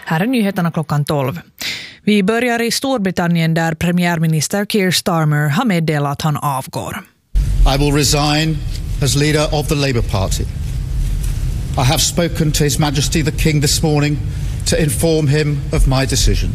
Här är nyheterna klockan 12. Vi börjar i Storbritannien där premiärminister Keir Starmer har meddelat att han avgår. I will resign as leader of the Labour Party. I have spoken to His Majesty the King this morning to inform him of my decision.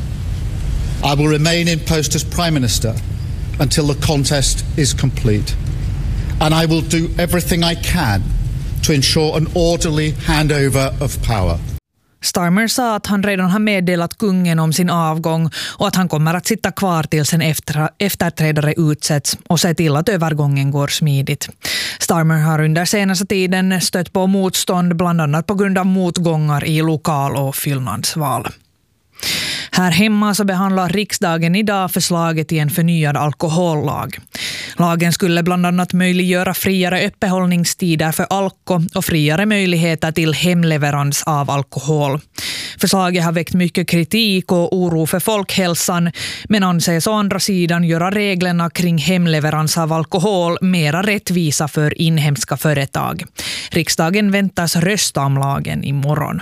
I will remain in post as Prime Minister until the contest is complete. And I will do everything I can to ensure an orderly handover of power. Starmer sa att han redan har meddelat kungen om sin avgång och att han kommer att sitta kvar tills en efterträdare utsätts och se till att övergången går smidigt. Starmer har under senaste tiden stött på motstånd bland annat på grund av motgångar i lokal- och fyllnadsval. Här hemma så behandlar riksdagen idag förslaget i en förnyad alkohollag. Lagen skulle bland annat möjliggöra friare öppethållningstider för alko och friare möjligheter till hemleverans av alkohol. Förslaget har väckt mycket kritik och oro för folkhälsan, men anses å andra sidan göra reglerna kring hemleverans av alkohol mera rättvisa för inhemska företag. Riksdagen väntas rösta om lagen imorgon.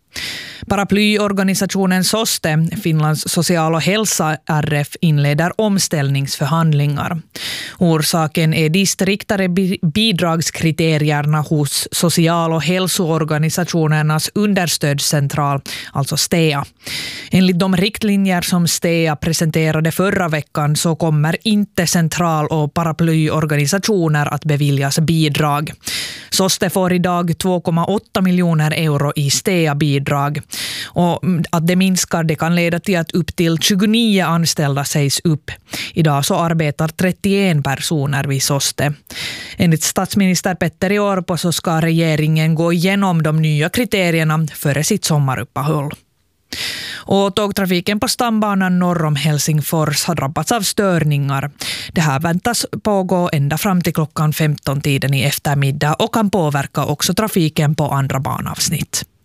Paraplyorganisationen SOSTE, Finlands social- och hälsa RF, inleder omställningsförhandlingar. Orsaken är de striktare bidragskriterierna hos social- och hälsoorganisationernas understödscentral, alltså STEA. Enligt de riktlinjer som STEA presenterade förra veckan så kommer inte central- och paraplyorganisationer att beviljas bidrag. SOSTE får idag 2,8 miljoner euro i STEA-bidrag. Och att det minskar det kan leda till att upp till 29 anställda sägs upp. Idag så arbetar 31 personer vid SOSTE. Enligt statsminister Petteri Orpo så ska regeringen gå igenom de nya kriterierna före sitt sommaruppehåll. Och tågtrafiken på stambanan norr om Helsingfors har drabbats av störningar. Det här väntas pågå ända fram till klockan 15-tiden i eftermiddag och kan påverka också trafiken på andra banavsnitt.